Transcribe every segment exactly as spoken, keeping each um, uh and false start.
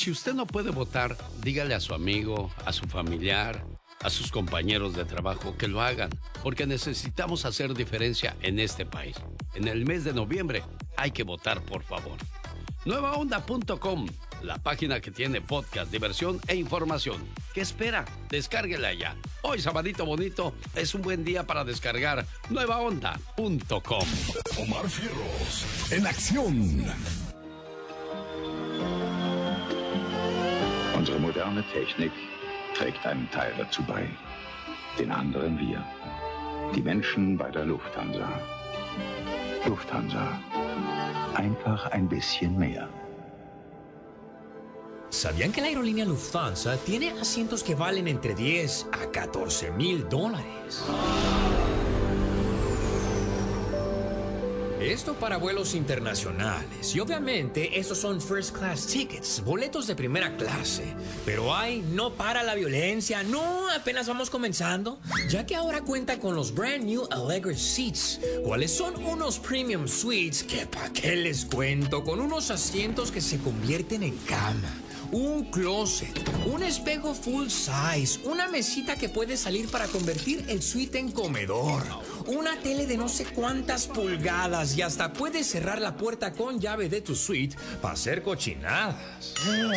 Si usted no puede votar, dígale a su amigo, a su familiar, a sus compañeros de trabajo que lo hagan, porque necesitamos hacer diferencia en este país. En el mes de noviembre hay que votar, por favor. nueva onda punto com, la página que tiene podcast, diversión e información. ¿Qué espera? Descárguela ya. Hoy, sabadito bonito, es un buen día para descargar nueva onda punto com. Omar Fierros, en acción. Unsere moderne Technik trägt einen Teil dazu bei. Den anderen wir. Die Menschen bei der Lufthansa. Lufthansa. Einfach ein bisschen mehr. ¿Sabían que la aerolínea Lufthansa tiene asientos que valen entre diez a catorce mil dólares? Esto para vuelos internacionales. Y obviamente estos son first class tickets, boletos de primera clase. Pero ay, no para la violencia. No, apenas vamos comenzando. Ya que ahora cuenta con los brand new Allegra Seats, cuáles son unos premium suites que pa' qué les cuento, con unos asientos que se convierten en cama, un closet, un espejo full size, una mesita que puede salir para convertir el suite en comedor, una tele de no sé cuántas pulgadas y hasta puedes cerrar la puerta con llave de tu suite para hacer cochinadas.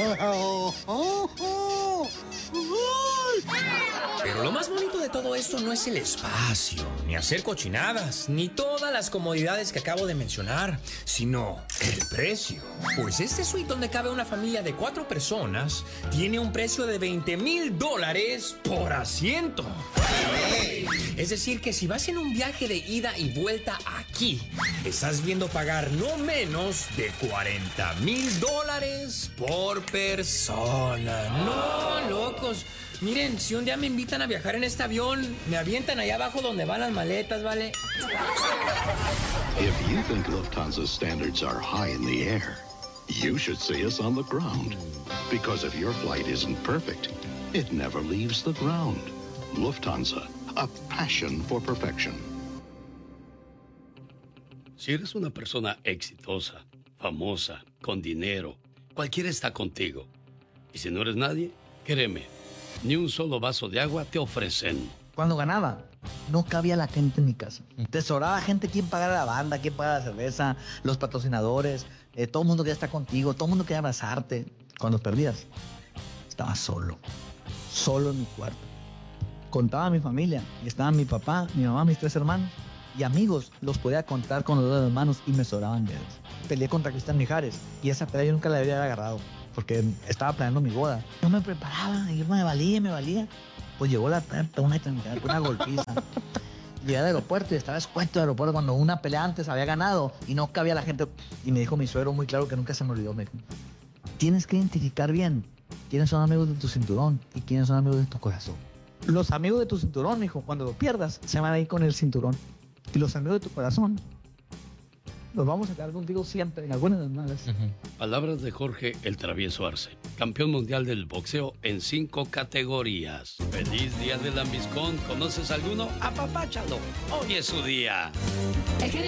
Pero lo más bonito de todo esto no es el espacio, ni hacer cochinadas, ni todas las comodidades que acabo de mencionar, sino el precio. Pues este suite donde cabe una familia de cuatro personas tiene un precio de veinte mil dólares por asiento. Es decir, que si vas en un viaje de ida y vuelta aquí, estás viendo pagar no menos de cuarenta mil dólares por persona. No, locos. Miren, si un día me invitan a viajar en este avión, me avientan allá abajo donde van las maletas, ¿vale? If you think Lufthansa's standards are high in the air, you should see us on the ground. Because if your flight isn't perfect, it never leaves the ground. Lufthansa, a passion for perfection. Si eres una persona exitosa, famosa, con dinero, cualquiera está contigo. Y si no eres nadie, créeme, ni un solo vaso de agua te ofrecen. Cuando ganaba, no cabía la gente en mi casa. Tesoraba gente, quién pagara la banda, quién pagara la cerveza, los patrocinadores, eh, todo el mundo quería estar contigo, todo el mundo quería abrazarte. Cuando perdías, estaba solo, solo en mi cuarto. Contaba a mi familia, y estaban mi papá, mi mamá, mis tres hermanos. Y amigos, los podía contar con los dedos de las manos y me sobraban dedos. Peleé contra Cristian Mijares y esa pelea yo nunca la había agarrado porque estaba planeando mi boda. Yo me preparaba y yo me valía, me valía. Pues llegó la una, una golpiza. Llegué al aeropuerto y estaba escueto del aeropuerto cuando una pelea antes había ganado y no cabía la gente. Y me dijo mi suegro muy claro que nunca se me olvidó. Me dijo, tienes que identificar bien quiénes son amigos de tu cinturón y quiénes son amigos de tu corazón. Los amigos de tu cinturón, hijo, cuando lo pierdas, se van a ir con el cinturón. Y los amigos de tu corazón, los vamos a quedar contigo siempre, en algunas de las malas. Uh-huh. Palabras de Jorge el Travieso Arce, campeón mundial del boxeo en cinco categorías. ¡Feliz Día del Lambiscón! ¿Conoces alguno? ¡Apapáchalo! Hoy es su día.